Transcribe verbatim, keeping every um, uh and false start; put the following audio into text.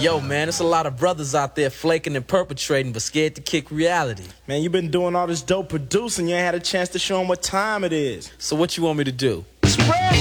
Yo, man, there's a lot of brothers out there flaking and perpetrating, but scared to kick reality. Man, you been doing all this dope producing. You ain't had a chance to show them what time it is. So what you want me to do?